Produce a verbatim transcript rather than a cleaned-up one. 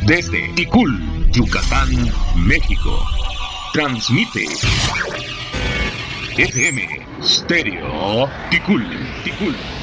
Desde Ticul, Yucatán, México. Transmite F M Stereo Ticul, Ticul.